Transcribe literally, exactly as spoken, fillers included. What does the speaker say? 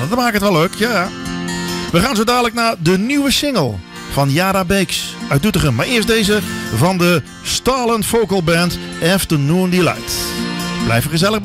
Dat maakt het wel leuk, ja. We gaan zo dadelijk naar de nieuwe single van Jara Beeks uit Doetinchem. Maar eerst deze van de Starland Vocal Band Afternoon Delight. Blijf er gezellig bij.